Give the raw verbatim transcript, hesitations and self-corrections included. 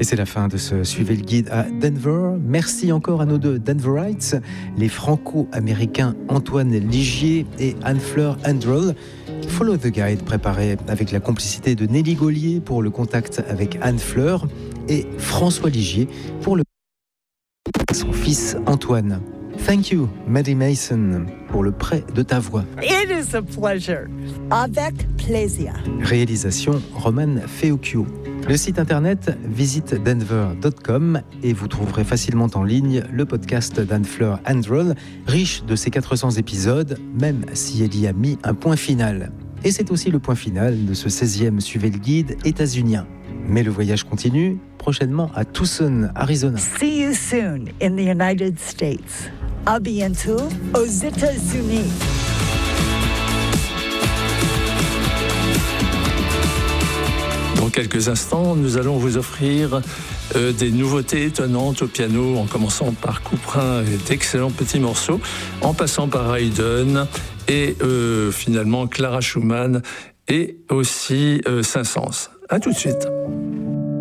Et c'est la fin de ce Suivez le guide à Denver. Merci encore à nos deux Denverites, les franco-américains Antoine Ligier et Anne-Fleur Androl. Follow the Guide, préparé avec la complicité de Nelly Gaulier pour le contact avec Anne-Fleur et François Ligier pour le son fils Antoine. Thank you, Maddie Mason, pour le prêt de ta voix. It is a pleasure. Avec plaisir. Réalisation Roman Feocchio. Le site internet visite denver point com et vous trouverez facilement en ligne le podcast d'Anne-Fleur Androl, riche de ses quatre cents épisodes, même si elle y a mis un point final. Et c'est aussi le point final de ce seizième Suivez le guide états-unien. Mais le voyage continue, prochainement à Tucson, Arizona. See you soon in the United States. À bientôt aux États-Unis. Dans quelques instants, nous allons vous offrir euh, des nouveautés étonnantes au piano, en commençant par Couperin et d'excellents petits morceaux, en passant par Haydn et euh, finalement Clara Schumann et aussi euh, Saint-Saëns. À tout de suite.